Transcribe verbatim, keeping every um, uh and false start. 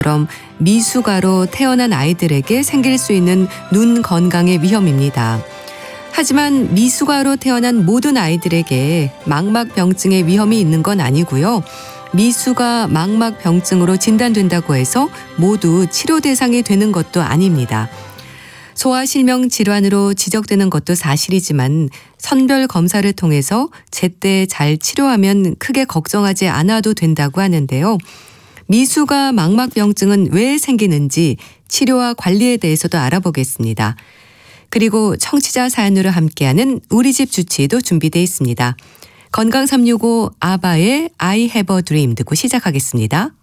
그럼 미숙아로 태어난 아이들에게 생길 수 있는 눈 건강의 위험입니다. 하지만 미숙아로 태어난 모든 아이들에게 망막병증의 위험이 있는 건 아니고요. 미숙아 망막병증으로 진단된다고 해서 모두 치료 대상이 되는 것도 아닙니다. 소아실명 질환으로 지적되는 것도 사실이지만 선별 검사를 통해서 제때 잘 치료하면 크게 걱정하지 않아도 된다고 하는데요. 미숙아 망막병증은 왜 생기는지 치료와 관리에 대해서도 알아보겠습니다. 그리고 청취자 사연으로 함께하는 우리 집 주치의도 준비되어 있습니다. 건강 삼육오 아바의 I have a dream 듣고 시작하겠습니다.